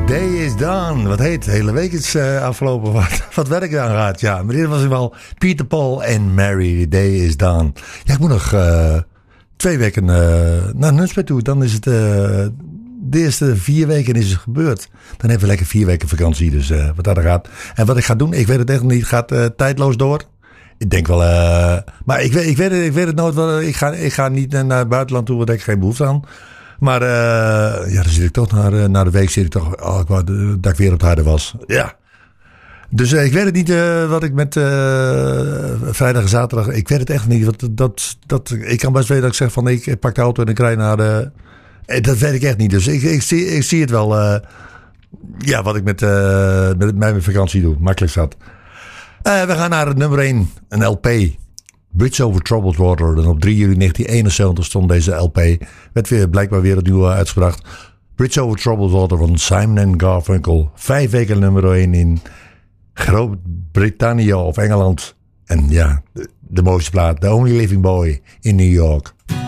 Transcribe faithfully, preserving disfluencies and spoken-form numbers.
Day is done. Wat heet? De hele week is uh, afgelopen. Wat, wat werk aan gaat. Ja, maar dit was in wel Peter Paul en Mary. The Day is done. Ja, ik moet nog uh, twee weken uh, naar Nunspeet toe. Dan is het... Uh, de eerste vier weken is het gebeurd. Dan hebben we lekker vier weken vakantie. Dus uh, wat daar gaat. En wat ik ga doen, ik weet het echt niet. Gaat uh, tijdloos door. Ik denk wel... Uh, maar ik weet, ik, weet het, ik weet het nooit wel. Ik ga, ik ga niet naar het buitenland toe. Want ik heb geen behoefte aan. Maar uh, ja, dan zit ik toch naar, uh, naar de week zit ik toch, oh, ik wou uh, dat ik weer op het harde was. Ja. Dus uh, ik weet het niet uh, wat ik met uh, vrijdag en zaterdag, ik weet het echt niet. Want dat, dat, ik kan best weten dat ik zeg van ik pak de auto en ik rijd naar de, uh, dat weet ik echt niet. Dus ik, ik, zie, ik zie het wel, uh, ja, wat ik met, uh, met, met mijn vakantie doe. Makkelijk zat. Uh, we gaan naar het nummer één, een L P. Bridge Over Troubled Water. En op drie juli negentien eenenzeventig stond deze L P. Werd weer blijkbaar weer opnieuw uitgebracht. Bridge Over Troubled Water van Simon en Garfunkel. Vijf weken nummer één in Groot-Brittannië of Engeland. En ja, de, de mooiste plaat. The Only Living Boy in New York.